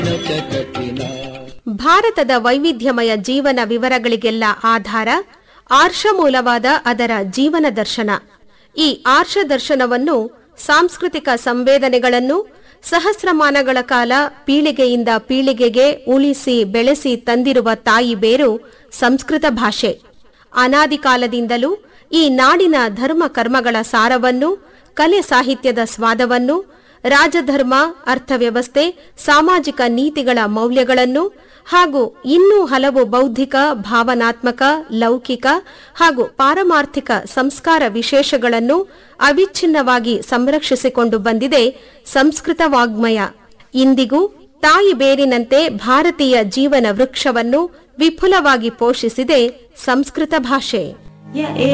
ಭಾರತದ ವೈವಿಧ್ಯಮಯ ಜೀವನ ವಿವರಗಳಿಗೆಲ್ಲ ಆಧಾರ ಆರ್ಷಮೂಲವಾದ ಅದರ ಜೀವನ ದರ್ಶನ. ಈ ಆರ್ಷ ದರ್ಶನವನ್ನು ಸಾಂಸ್ಕೃತಿಕ ಸಂವೇದನೆಗಳನ್ನು ಸಹಸ್ರಮಾನಗಳ ಕಾಲ ಪೀಳಿಗೆಯಿಂದ ಪೀಳಿಗೆಗೆ ಉಳಿಸಿ ಬೆಳೆಸಿ ತಂದಿರುವ ತಾಯಿ ಬೇರು ಸಂಸ್ಕೃತ ಭಾಷೆ. ಅನಾದಿ ಕಾಲದಿಂದಲೂ ಈ ನಾಡಿನ ಧರ್ಮ ಕರ್ಮಗಳ ಸಾರವನ್ನು, ಕಲೆ ಸಾಹಿತ್ಯದ ಸ್ವಾದವನ್ನು, ರಾಜಧರ್ಮ, ಅರ್ಥವ್ಯವಸ್ಥೆ, ಸಾಮಾಜಿಕ ನೀತಿಗಳ ಮೌಲ್ಯಗಳನ್ನು ಹಾಗೂ ಇನ್ನೂ ಹಲವು ಬೌದ್ಧಿಕ, ಭಾವನಾತ್ಮಕ, ಲೌಕಿಕ ಹಾಗೂ ಪಾರಮಾರ್ಥಿಕ ಸಂಸ್ಕಾರ ವಿಶೇಷಗಳನ್ನು ಅವಿಚ್ಛಿನ್ನವಾಗಿ ಸಂರಕ್ಷಿಸಿಕೊಂಡು ಬಂದಿದೆ ಸಂಸ್ಕೃತ ವಾಗ್ಮಯ. ಇಂದಿಗೂ ತಾಯಿ ಬೇರಿನಂತೆ ಭಾರತೀಯ ಜೀವನ ವೃಕ್ಷವನ್ನು ವಿಪುಲವಾಗಿ ಪೋಷಿಸಿದೆ ಸಂಸ್ಕೃತ ಭಾಷೆ.